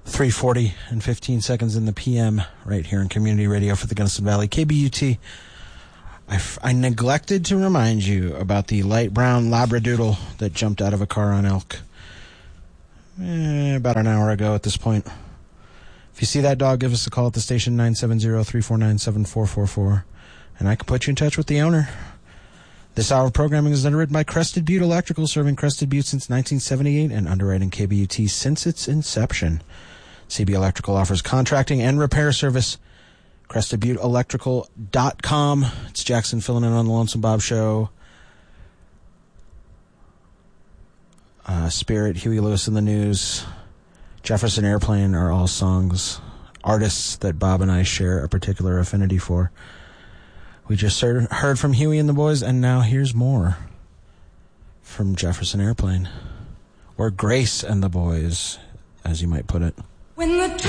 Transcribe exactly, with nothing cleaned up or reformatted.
three forty and fifteen seconds in the P M right here in Community Radio for the Gunnison Valley. K B U T. I, f- I neglected to remind you about the light brown Labradoodle that jumped out of a car on Elk eh, about an hour ago at this point. If you see that dog, give us a call at the station, nine seven zero, three four nine, seven four four four, and I can put you in touch with the owner. This hour of programming is underwritten by Crested Butte Electrical, serving Crested Butte since nineteen seventy-eight and underwriting K B U T since its inception. C B Electrical offers contracting and repair service. Crested Butte Electrical dot com. It's Jackson filling in on the Lonesome Bob Show. Uh, Spirit, Huey Lewis in the News, Jefferson Airplane are all songs, artists that Bob and I share a particular affinity for. We just heard, heard from Huey and the Boys, and now here's more from Jefferson Airplane. Or Grace and the Boys, as you might put it. When the